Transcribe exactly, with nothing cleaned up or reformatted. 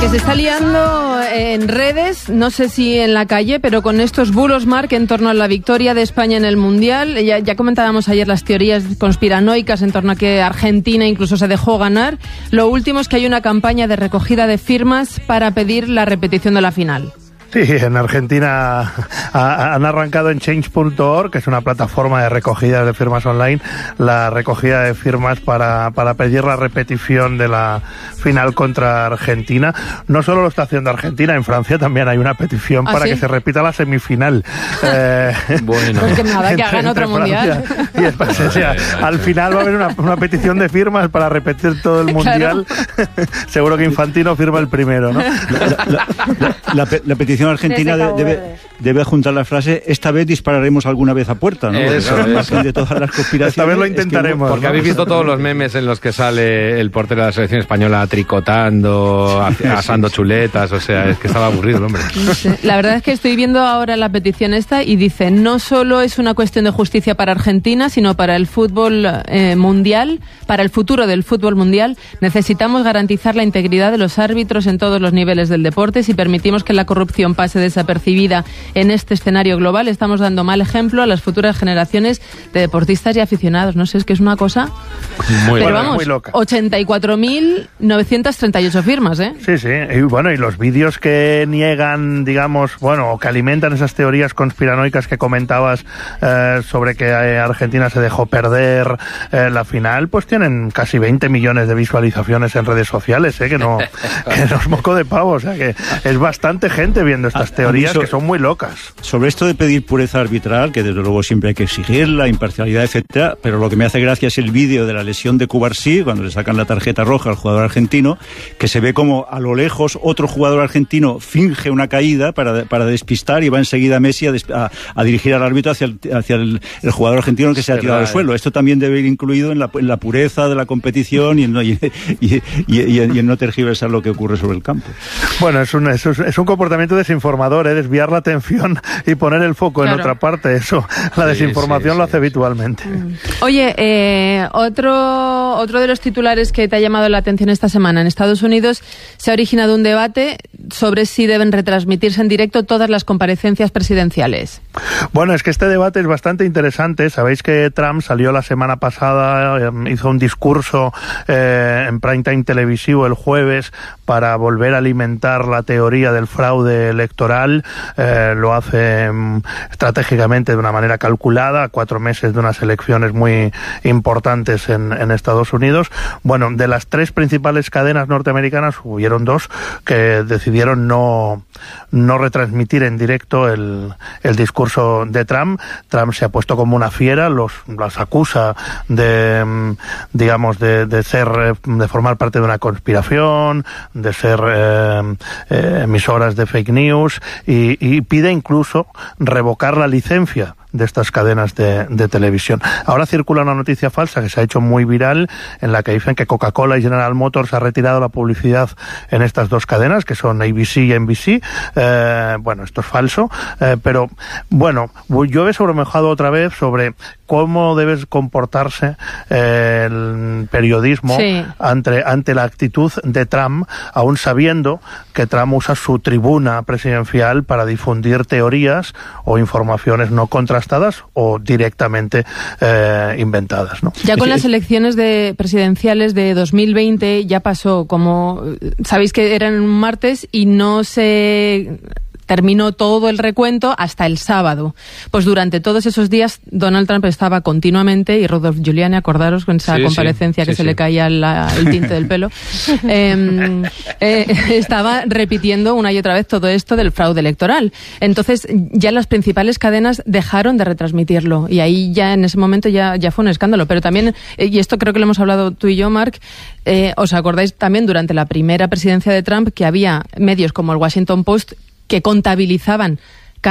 Que se está liando en redes, no sé si en la calle, pero con estos bulos, Marc, en torno a la victoria de España en el Mundial. Ya, ya comentábamos ayer las teorías conspiranoicas en torno a que Argentina incluso se dejó ganar. Lo último es que hay una campaña de recogida de firmas para pedir la repetición de la final. Sí, en Argentina ha, han arrancado en change punto org, que es una plataforma de recogida de firmas online, la recogida de firmas para, para pedir la repetición de la final contra Argentina. No solo lo está haciendo Argentina, en Francia también hay una petición ¿Ah, para sí? que se repita la semifinal. eh, bueno. Pues que nada, que hagan otro mundial. Y después, o sea, al final va a haber una, una petición de firmas para repetir todo el mundial. Claro. Seguro que Infantino firma el primero, ¿no? La, la, la, la, la petición argentina de, debe, debe juntar la frase: esta vez dispararemos alguna vez a puerta, ¿no? Eso, eso. De todas las conspiraciones. Esta vez lo intentaremos. Es que, porque ¿no? habéis visto todos los memes en los que sale el portero de la selección española tricotando, asando chuletas, o sea, es que estaba aburrido el hombre. No sé. La verdad es que estoy viendo ahora la petición esta y dice: no solo es una cuestión de justicia para Argentina, sino para el fútbol eh, mundial, para el futuro del fútbol mundial. Necesitamos garantizar la integridad de los árbitros en todos los niveles del deporte. Si permitimos que la corrupción pase desapercibida en este escenario global, estamos dando mal ejemplo a las futuras generaciones de deportistas y aficionados. No sé, es que es una cosa... Muy, Pero bueno, vamos, muy loca. ochenta y cuatro mil novecientos treinta y ocho firmas, ¿eh? Sí, sí. Y bueno, y los vídeos que niegan, digamos, bueno, o que alimentan esas teorías conspiranoicas que comentabas eh, sobre que eh, Argentina se dejó perder eh, la final, pues tienen casi veinte millones de visualizaciones en redes sociales, ¿eh? Que no, que no es moco de pavo, o sea, que es bastante gente viendo estas teorías que son muy locas. Sobre esto de pedir pureza arbitral, que desde luego siempre hay que exigirla, imparcialidad, etcétera, pero lo que me hace gracia es el vídeo de la lesión de Cubarsí, cuando le sacan la tarjeta roja al jugador argentino, que se ve como a lo lejos otro jugador argentino finge una caída para, para despistar y va enseguida Messi a, a, a dirigir al árbitro hacia el, hacia el, el jugador argentino que se ha tirado al suelo. Esto también debe ir incluido en la, en la pureza de la competición y en, no, y, y, y, y, y en no tergiversar lo que ocurre sobre el campo. Bueno, es un, es, es un comportamiento desinformador, ¿eh? Desviar la atención y poner el foco claro. en otra parte. Eso, la sí, desinformación sí, lo hace sí. habitualmente. Mm. Oye, eh, otro, otro de los titulares que te ha llamado la atención esta semana. En Estados Unidos se ha originado un debate sobre si deben retransmitirse en directo todas las comparecencias presidenciales. Bueno, es que este debate es bastante interesante. Sabéis que Trump salió la semana pasada, eh, hizo un discurso eh, en prime time televisivo el jueves para volver a alimentar la teoría del fraude electoral. Eh, lo hace um, estratégicamente de una manera calculada, a cuatro meses de unas elecciones muy importantes en, en Estados Unidos. Bueno, de las tres principales cadenas norteamericanas hubieron dos que decidieron no, no retransmitir en directo el, el discurso de Trump. Trump se ha puesto como una fiera, los, los acusa de, digamos, de, de ser, de formar parte de una conspiración, de ser eh, eh, emisoras de fake news y, y pide incluso revocar la licencia de estas cadenas de, de televisión. Ahora circula una noticia falsa que se ha hecho muy viral en la que dicen que Coca-Cola y General Motors ha retirado la publicidad en estas dos cadenas, que son A B C y N B C. Eh, bueno, esto es falso, eh, pero bueno, yo he sobremojado otra vez sobre cómo debe comportarse eh, el periodismo sí. ante, ante la actitud de Trump, aún sabiendo que Trump usa su tribuna presidencial para difundir teorías o informaciones no contrastadas o directamente eh, inventadas, ¿no? Ya con las elecciones de presidenciales de dos mil veinte ya pasó, como sabéis que eran un martes y no se terminó todo el recuento hasta el sábado. Pues durante todos esos días Donald Trump estaba continuamente, y Rudolph Giuliani, acordaros con esa sí, comparecencia sí, que sí, se sí. le caía la, el tinte del pelo, eh, eh, estaba repitiendo una y otra vez todo esto del fraude electoral. Entonces ya las principales cadenas dejaron de retransmitirlo y ahí ya en ese momento ya, ya fue un escándalo. Pero también, eh, y esto creo que lo hemos hablado tú y yo, Marc, eh, os acordáis también durante la primera presidencia de Trump que había medios como el Washington Post que contabilizaban